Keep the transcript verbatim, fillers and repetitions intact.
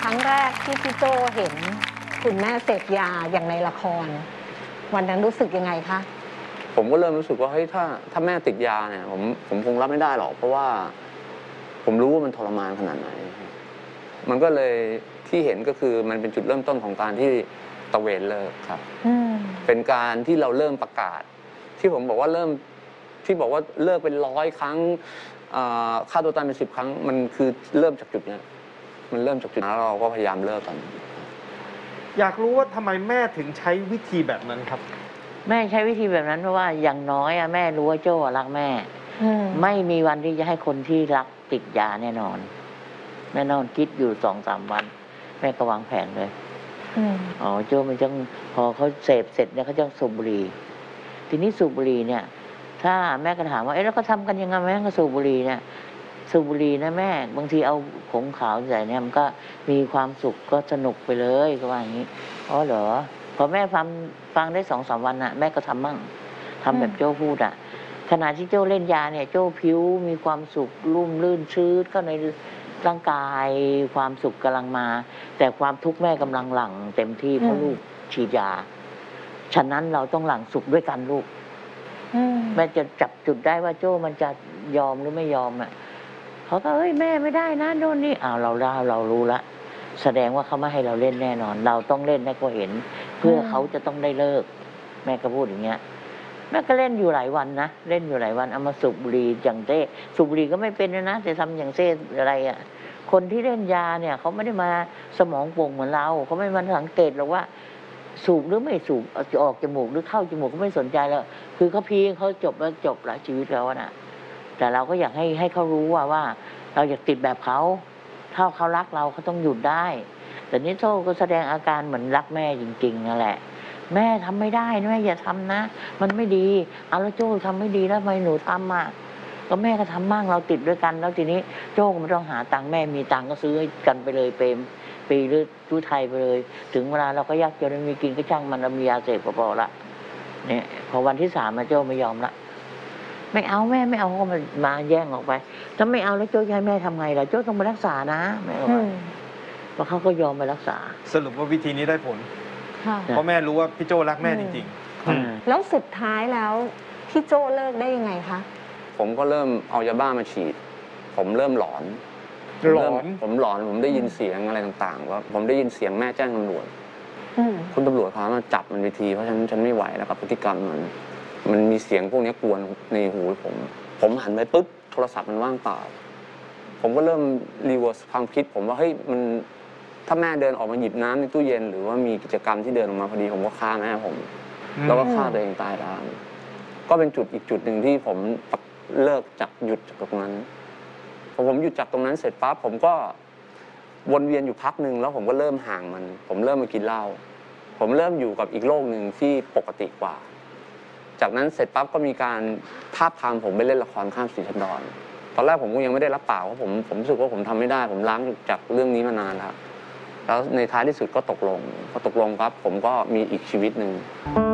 ครั้งแรกที่พี่โจเห็นคุณแม่เสพยาอย่างในละครวันนั้นรู้สึกยังไงคะผมก็เริ่มรู้สึกว่าเฮ้ยถ้าถ้าแม่ติดยาเนี่ยผมผมคงรับไม่ได้หรอกเพราะว่าผมรู้ว่ามันทรมานขนาดไหนมันก็เลยที่เห็นก็คือมันเป็นจุดเริ่มต้นของการที่ตะเวนเลิกครับเป็นการที่เราเริ่มประกาศที่ผมบอกว่าเริ่มที่บอกว่าเลิกเป็นร้อยครั้งฆ่าตัวตายเป็นสิบครั้งมันคือเริ่มจากจุดนี้มันเริ่มจากจุดนั้นเราก็พยายามเลิกกันอยากรู้ว่าทำไมแม่ถึงใช้วิธีแบบนั้นครับแม่ใช้วิธีแบบนั้นเพราะว่าอย่างน้อยอะแม่รู้ว่าโจ้รักแม่ไม่มีวันที่จะให้คนที่รักติดยาแน่นอนแน่นอนคิดอยู่สองสามวันแม่ก็วางแผนเลยอ๋อโจ้มันจังพอเขาเสพเสร็จเนี่ยเขาจะสูบบุหรี่ทีนี้สูบบุหรี่เนี่ยถ้าแม่ก็ถามว่าเอ๊ะแล้วเขาทำกันยังไงแม่ก็สูบบุหรี่เนี่ยสูบบุหรี่นะแม่บางทีเอาผงขาวใส่เนี่ยมันก็มีความสุขก็สนุกไปเลยก็ว่าอย่างนี้อ๋อเหรอพอแม่ฟังฟังได้สองสามวันน่ะแม่ก็ทำมั่งทำแบบโจ้พูดอ่ะขณะที่โจ้เล่นยาเนี่ยโจ้ผิวมีความสุขรุ่มลื่นชื้นเข้าในร่างกายความสุขกำลังมาแต่ความทุกข์แม่กำลังหลั่งเต็มที่เพราะลูกฉีดยาฉะนั้นเราต้องหลั่งสุขด้วยกันลูกแม่จะจับจุดได้ว่าโจ้มันจะยอมหรือไม่ยอมอ่ะเขาก็เอ้ยแม่ไม่ได้นะโน่นนี่อ้าวเราได้เรารู้ละแสดงว่าเขาไม่ให้เราเล่นแน่นอนเราต้องเล่นให้เขาเห็นเพื่อเขาจะต้องได้เลิกแม่ก็พูดอย่างเงี้ยแม่ก็เล่นอยู่หลายวันนะเล่นอยู่หลายวันเอามาสูบบุหรี่อย่างเต้สูบบุหรี่ก็ไม่เป็นนะแต่ทำอย่างเต้อะไรอ่ะคนที่เล่นยาเนี่ยเขาไม่ได้มาสมองโป่งเหมือนเราเขาไม่มาสังเกตหรอกว่าสูบหรือไม่สูบออกจมูกหรือเข้าจมูกเขาไม่สนใจแล้วคือเขาพีเขาจบแล้วจบแล้วชีวิตเขาน่ะแต่เราก็อยากให้ให้เขารู้ว่าว่าเราอยากติดแบบเขาถ้าเขารักเราเขาต้องหยุดได้แต่นี่โซ่ก็แสดงอาการเหมือนรักแม่จริงๆนั่นแหละแม่ทำไม่ได้นะแม่อย่าทำนะมันไม่ดีเอาแล้วโจ้ทำไม่ดีแล้วทำไมหนูทำอ่ะก็แม่ก็ทำบ้างเราติดด้วยกันแล้วทีนี้โจ้ก็ไม่ต้องหาตังค์แม่มีตังค์ก็ซื้อกันไปเลยเปรมปีหรือตู้ไทยไปเลยถึงเวลาเราก็ยากจนมีกินก็ช่างมันเรามียาเสพก็พอละเนี่ยพอวันที่สามมาโจ้ไม่ยอมละไม่เอาแม่ไม่เอาก็มามาแย่งออกไปถ้าไม่เอาแล้วโจ้จะให้แม่ทำไงล่ะโจ้ต้องไปรักษานะแม่บอกเพราะเขาก็ยอมไปรักษาสรุปว่าวิธีนี้ได้ผลเพราะแม่รู้ว่าพี่โจ้รักแม่จริงๆแล้วสุดท้ายแล้วพี่โจ้เลิกได้ยังไงคะผมก็เริ่มเอายาบ้ามาฉีดผมเริ่มหลอนหลอนผมหลอนผมได้ยินเสียงอะไรต่างๆว่าผมได้ยินเสียงแม่แจ้งตำรวจคุณตำรวจเขามาจับมันไปทีเพราะฉะนั้นฉันไม่ไหวแล้วกับพฤติกรรมมันมันมีเสียงพวกนี้กวนในหูผมผมหันไปปุ๊บโทรศัพท์มันว่างเปล่าผมก็เริ่มรีเวิร์สความคิดผมว่าเฮ้ยมันถ้าแม่เดินออกมาหยิบน้ำในตู้เย็นหรือว่ามีกิจกรรมที่เดินออกมาพอดีผมก็ฆ่าแม่ผมแล้วก็ฆ่าตัวเองตายตามก็เป็นจุดอีกจุดหนึ่งที่ผมเลิกจากหยุดจากตรงนั้นพอผมหยุดจากตรงนั้นเสร็จปั๊บผมก็วนเวียนอยู่พักหนึ่งแล้วผมก็เริ่มห่างมันผมเริ่มมากินเหล้าผมเริ่มอยู่กับอีกโลกหนึ่งที่ปกติกว่าจากนั้นเสร็จปั๊บก็มีการทาบทามผมไปเล่นละครข้ามสีชันดรตอนแรกผมก็ยังไม่ได้รับปากเพราะผมผมรู้สึกว่าผมทำไม่ได้ผมล้างจากเรื่องนี้มานานแล้วแล้วในท้ายที่สุดก็ตกลงพอตกลงปั๊บผมก็มีอีกชีวิตหนึ่ง